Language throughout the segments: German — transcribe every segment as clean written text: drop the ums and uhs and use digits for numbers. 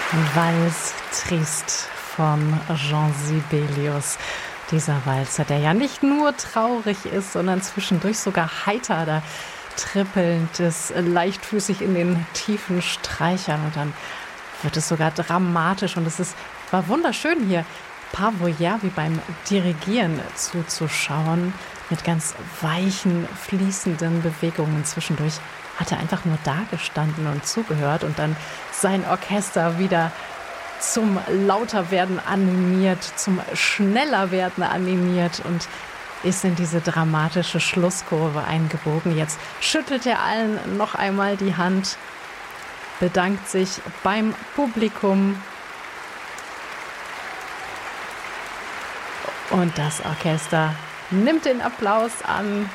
Valse Triste von Jean Sibelius. Dieser Walzer, der ja nicht nur traurig ist, sondern zwischendurch sogar heiter, da trippelnd ist, leichtfüßig in den tiefen Streichern und dann wird es sogar dramatisch und war wunderschön hier Pavoyard wie beim Dirigieren zuzuschauen, mit ganz weichen, fließenden Bewegungen. Zwischendurch hat er einfach nur dagestanden und zugehört und dann sein Orchester wieder zum Lauterwerden animiert, zum Schnellerwerden animiert und ist in diese dramatische Schlusskurve eingebogen. Jetzt schüttelt er allen noch einmal die Hand, bedankt sich beim Publikum und das Orchester nimmt den Applaus an.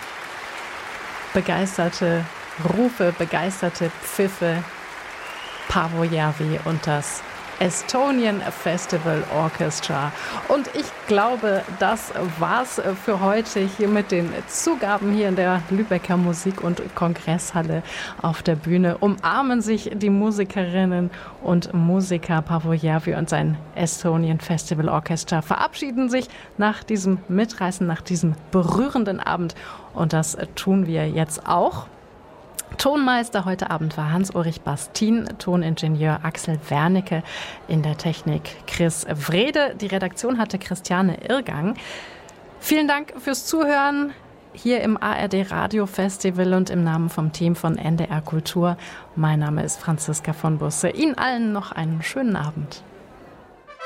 Begeisterte Rufe, begeisterte Pfiffe, Pavoyard und das Estonian Festival Orchestra. Und ich glaube, das war's für heute hier mit den Zugaben hier in der Lübecker Musik- und Kongresshalle. Auf der Bühne umarmen sich die Musikerinnen und Musiker. Pavoyard und sein Estonian Festival Orchestra verabschieden sich nach diesem Mitreißen, nach diesem berührenden Abend. Und das tun wir jetzt auch. Tonmeister heute Abend war Hans-Ulrich Bastin, Toningenieur Axel Wernicke, in der Technik Chris Wrede. Die Redaktion hatte Christiane Irrgang. Vielen Dank fürs Zuhören hier im ARD Radio Festival und im Namen vom Team von NDR Kultur. Mein Name ist Franziska von Busse. Ihnen allen noch einen schönen Abend.